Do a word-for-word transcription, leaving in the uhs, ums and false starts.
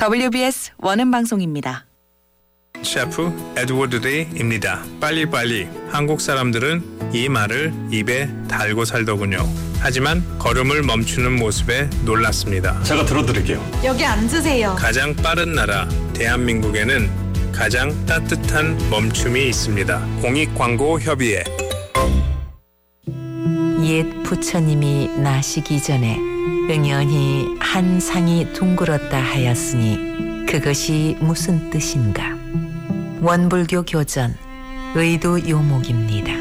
더블유비에스 원음 방송입니다. 셰프 에드워드 데이입니다. 빨리빨리. 한국 사람들은 이 말을 입에 달고 살더군요. 하지만 걸음을 멈추는 모습에 놀랐습니다. 제가 들어드릴게요. 여기 앉으세요. 가장 빠른 나라 대한민국에는 가장 따뜻한 멈춤이 있습니다. 공익광고협의회. 옛 부처님이 나시기 전에 응연히 한 상이 둥글었다 하였으니 그것이 무슨 뜻인가? 원불교 교전 의도 요목입니다.